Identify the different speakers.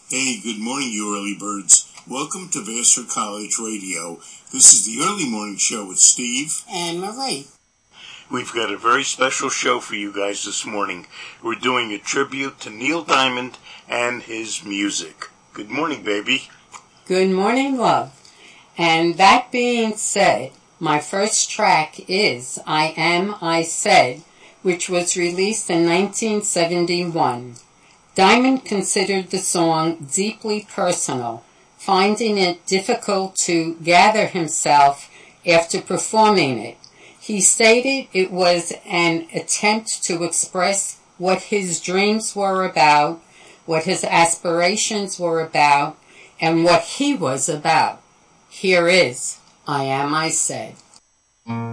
Speaker 1: Hey, good morning, you early birds. Welcome to Vassar College Radio. This is the early morning show with Steve
Speaker 2: and Marie.
Speaker 1: We've got a very special show for you guys this morning. We're doing a tribute to Neil Diamond and his music. Good morning, baby.
Speaker 2: Good morning, love. And that being said, my first track is I Am, I Said, which was released in 1971. Diamond considered the song deeply personal, finding it difficult to gather himself after performing it. He stated it was an attempt to express what his dreams were about, what his aspirations were about, and what he was about. Here is I Am, I Said.